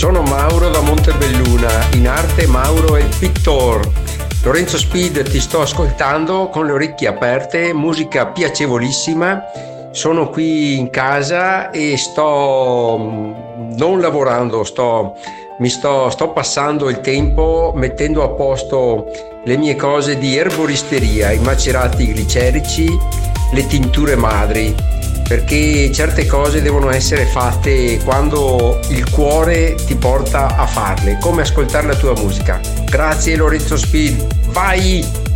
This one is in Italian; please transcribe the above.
Sono Mauro da Montebelluna, in arte Mauro è il pittor. Lorenzo Speed, ti sto ascoltando con le orecchie aperte, musica piacevolissima. Sono qui in casa e sto non lavorando, sto passando il tempo mettendo a posto le mie cose di erboristeria, i macerati glicerici, le tinture madri, perché certe cose devono essere fatte quando il cuore ti porta a farle, come ascoltare la tua musica. Grazie Lorenzo Speed, vai!